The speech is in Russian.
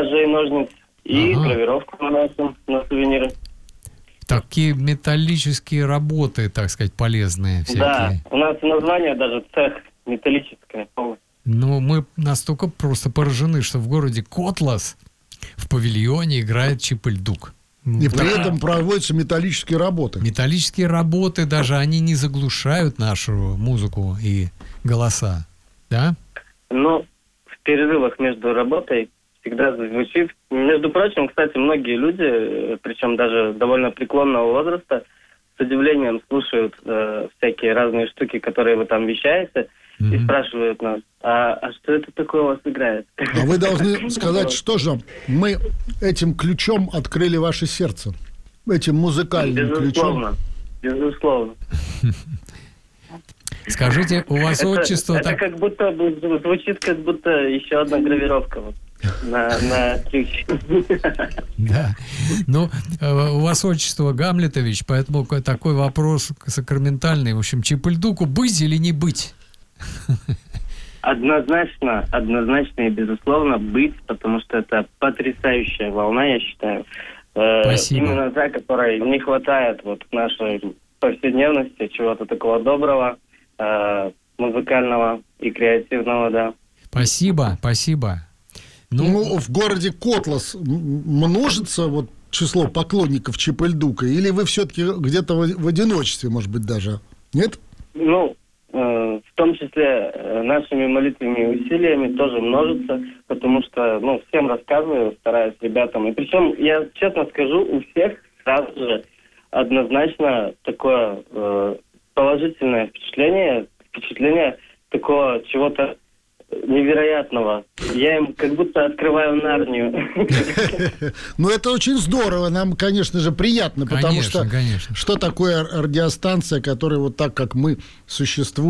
ножей, ножниц и гравировку наносим на сувениры. Такие металлические работы, так сказать, полезные всякие. Да, у нас название даже цех металлическое. Но мы настолько просто поражены, что в городе Котлас в павильоне играет Чип-и-Дук. И при этом проводятся металлические работы. Металлические работы даже, они не заглушают нашу музыку и голоса, да? Ну, в перерывах между работой всегда звучит. Между прочим, кстати, многие люди, причем даже довольно преклонного возраста, с удивлением слушают всякие разные штуки, которые вы там вещаете, и спрашивают нас, а что это такое у вас играет? А вы должны сказать, что же мы этим ключом открыли ваше сердце, этим музыкальным ключом. Безусловно. Скажите, у вас отчество... Это как будто звучит, как будто еще одна гравировка вот, на ключ. Да. Ну, у вас отчество Гамлетович, поэтому такой вопрос сакраментальный. В общем, Чип-и-Дуку быть или не быть? Однозначно и безусловно быть, потому что это потрясающая волна, я считаю. Спасибо. Именно та, которой не хватает вот в нашей повседневности, чего-то такого доброго, музыкального и креативного, да. Спасибо. Ну, в городе Котлас множится вот число поклонников Чип-и-Дука, или вы все-таки где-то в одиночестве, может быть, даже? Нет? Ну, в том числе нашими молитвами и усилиями тоже множится, потому что, всем рассказываю, стараюсь ребятам. И причем, я честно скажу, у всех сразу же однозначно такое положительное впечатление такого чего-то невероятного. Я им как будто открываю Нарнию. Ну, это очень здорово. Нам, конечно же, приятно, потому что что такое радиостанция, которая вот так, как мы, существует